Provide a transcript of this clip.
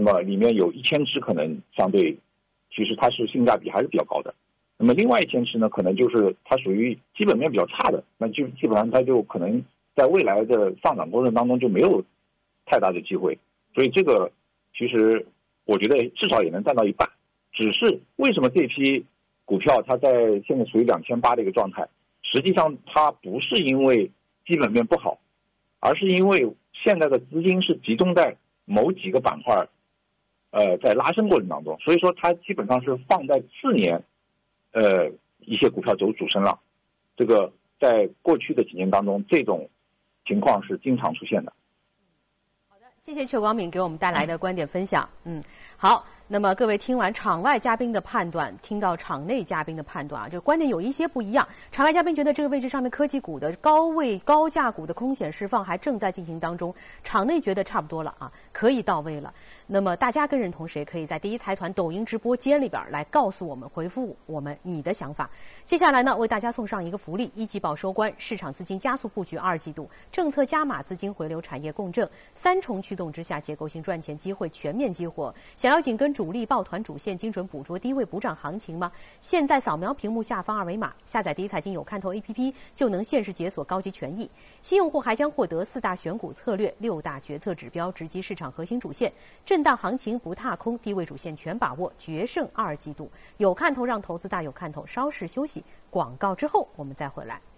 么里面有1000只可能相对，其实它是性价比还是比较高的。那么另外1000只呢，可能就是它属于基本面比较差的，那就基本上它就可能在未来的上涨过程当中就没有太大的机会。所以这个其实我觉得至少也能占到一半。只是为什么这批股票它在现在属于2800的一个状态，实际上它不是因为基本面不好，而是因为现在的资金是集中在某几个板块，在拉升过程当中，所以说它基本上是放在次年，一些股票走主升浪。这个在过去的几年当中，这种情况是经常出现的。 好的，谢谢阙光敏给我们带来的观点分享。好。那么各位听完场外嘉宾的判断，听到场内嘉宾的判断啊，这个观点有一些不一样。场外嘉宾觉得这个位置上面科技股的高价股的空险释放还正在进行当中，场内觉得差不多了啊，可以到位了。那么大家更认同谁？可以在第一财团抖音直播间里边来告诉我们，回复我们你的想法。接下来呢，为大家送上一个福利：1季报收官，市场资金加速布局2季度，政策加码，资金回流，产业共振，3重驱动之下，结构性赚钱机会全面激活。想要紧跟主力抱团主线，精准捕捉低位补涨行情吗？现在扫描屏幕下方2维码，下载第一财经有看头 APP 就能限时解锁高级权益。新用户还将获得4大选股策略、6大决策指标，直击市场核心主线。震荡行情不踏空，低位主线全把握，决胜2季度。有看头让投资大有看头。稍事休息，广告之后我们再回来。